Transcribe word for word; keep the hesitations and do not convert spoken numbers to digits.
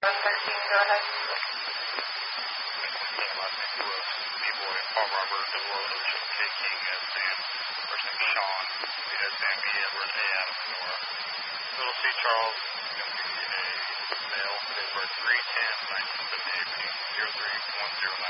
thirteen, go ahead. Last name Brooks, B-Boy, Paul Robert, Delores, K King, S Sam, first name Sean, S M B, Edward, A Adam, Nora. Little C Charles, going to be a male, date of birth three ten nineteen seventy-eight, zero three one zero nine.